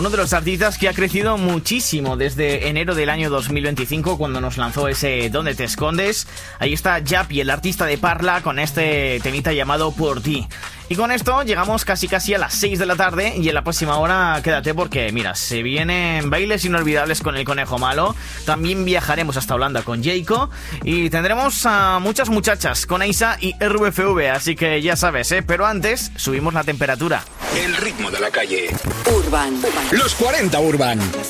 uno de los artistas que ha crecido muchísimo desde enero del año 2025, cuando nos lanzó ese ¿Dónde te escondes? Ahí está Yapi, el artista de Parla, con este temita llamado Por ti. Y con esto llegamos casi a las 6 de la tarde y en la próxima hora quédate porque, mira, se vienen bailes inolvidables con el Conejo Malo, también viajaremos hasta Holanda con Jayco y tendremos a muchas muchachas con Aisa y RVFV, así que ya sabes, pero antes subimos la temperatura. El ritmo de la calle. Urban. Los 40 Urban.